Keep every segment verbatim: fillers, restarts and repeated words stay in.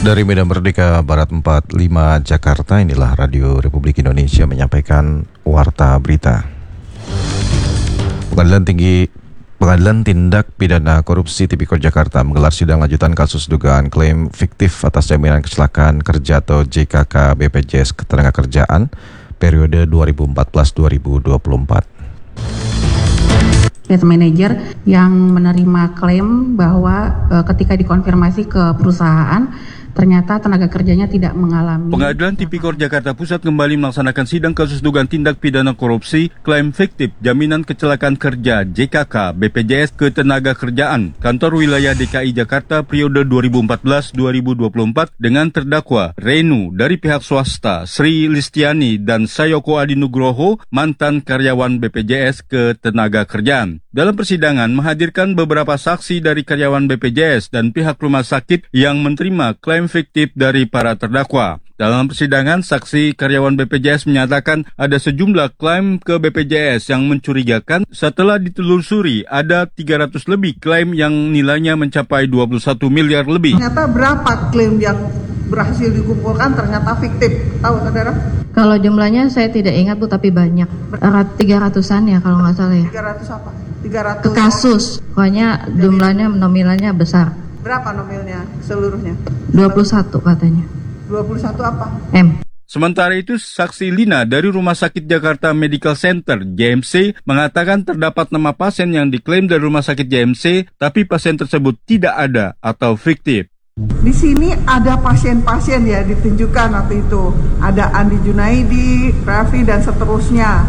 Dari Medan Merdeka Barat empat puluh lima Jakarta, inilah Radio Republik Indonesia menyampaikan Warta Berita. Pengadilan Tinggi Pengadilan Tindak Pidana Korupsi Tipikor Jakarta menggelar sidang lanjutan kasus dugaan klaim fiktif atas jaminan kecelakaan kerja atau J K K B P J S Ketenagakerjaan periode dua ribu empat belas sampai dua ribu dua puluh empat. Case manager yang menerima klaim bahwa e, ketika dikonfirmasi ke perusahaan ternyata tenaga kerjanya tidak mengalami. Pengadilan Tipikor Jakarta Pusat kembali melaksanakan sidang kasus dugaan tindak pidana korupsi, klaim fiktif jaminan kecelakaan kerja J K K B P J S Ketenagakerjaan Kantor Wilayah D K I Jakarta periode dua ribu empat belas sampai dua ribu dua puluh empat dengan terdakwa Renu dari pihak swasta, Sri Listiani dan Sayoko Adi Nugroho, mantan karyawan B P J S Ketenagakerjaan. Dalam persidangan menghadirkan beberapa saksi dari karyawan B P J S dan pihak rumah sakit yang menerima klaim fiktif dari para terdakwa. Dalam persidangan, saksi karyawan B P J S menyatakan ada sejumlah klaim ke B P J S yang mencurigakan. Setelah ditelusuri, ada tiga ratus lebih klaim yang nilainya mencapai dua puluh satu miliar lebih. Ternyata berapa klaim yang berhasil dikumpulkan ternyata fiktif? Tahu saudara? Kalau jumlahnya saya tidak ingat Bu, tapi banyak. tiga ratusan ya kalau nggak salah ya. tiga ratus apa? tiga ratus kasus. Pokoknya jumlahnya nominalnya besar. Berapa nominalnya seluruhnya? dua puluh satu katanya. dua puluh satu apa? M. Sementara itu, saksi Lina dari Rumah Sakit Jakarta Medical Center J M C mengatakan terdapat nama pasien yang diklaim dari Rumah Sakit J M C, tapi pasien tersebut tidak ada atau fiktif. Di sini ada pasien-pasien ya ditunjukkan waktu itu. Ada Andi Junaidi, Raffi dan seterusnya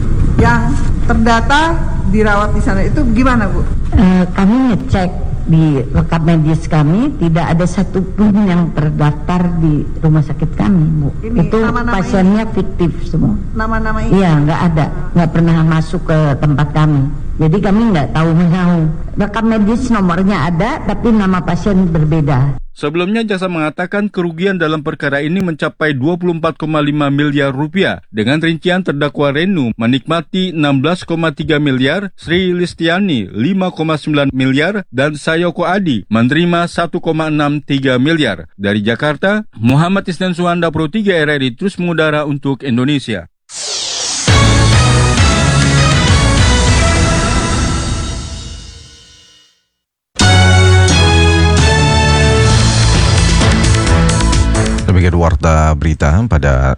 yang terdata dirawat di sana. Itu gimana Bu? Uh, kami ngecek di rekam medis kami, tidak ada satupun yang terdaftar di rumah sakit kami, Bu. Ini itu nama-nama pasiennya ini fiktif semua. Nama-nama ini? Iya, nggak ada, nggak pernah masuk ke tempat kami. Jadi kami nggak tahu menahu. Rekam medis nomornya ada, tapi nama pasien berbeda. Sebelumnya jaksa mengatakan kerugian dalam perkara ini mencapai dua puluh empat koma lima miliar rupiah. Dengan rincian terdakwa Renu menikmati enam belas koma tiga miliar, Sri Listiani lima koma sembilan miliar, dan Sayoko Adi menerima satu koma enam tiga miliar. Dari Jakarta, Muhammad Isnan Suhanda Pro tiga R R I terus mengudara untuk Indonesia. Demikian Warta Berita pada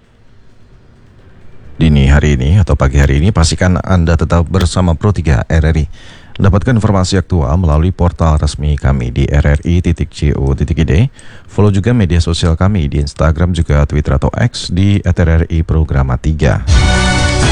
dini hari ini atau pagi hari ini. Pastikan Anda tetap bersama Pro tiga R R I. Dapatkan informasi aktual melalui portal resmi kami di r r i titik co titik i d. Follow juga media sosial kami di Instagram juga Twitter atau X di at r r i programa tiga.